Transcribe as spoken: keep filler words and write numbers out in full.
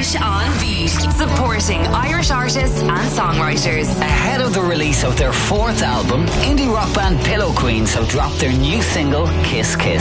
Irish on Beat, supporting Irish artists and songwriters. Ahead of the release of their fourth album, indie rock band Pillow Queens have dropped their new single, Kiss Kiss.